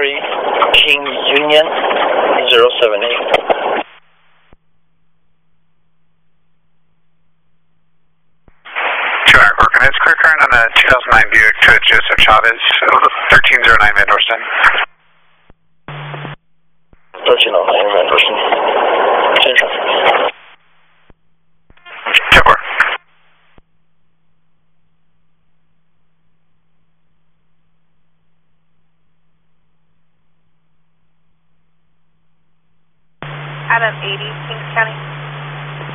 King Union 078. Organized clear current on a 2009 Buick to Joseph Chavez, 1309 Van Dorston. 1309 Van Dorston. Attention. Topper. Adam 80, Kings County.